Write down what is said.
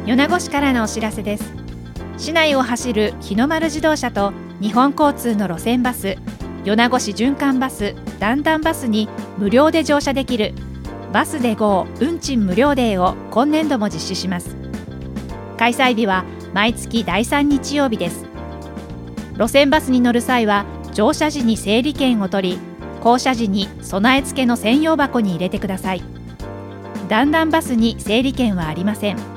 米子市からのお知らせです。市内を走る日の丸自動車と日本交通の路線バス、米子市循環バス、段々バスに無料で乗車できるバスで GO 運賃無料デーを今年度も実施します。開催日は毎月第3日曜日です。路線バスに乗る際は乗車時に整理券を取り、降車時に備え付けの専用箱に入れてください。段々バスに整理券はありません。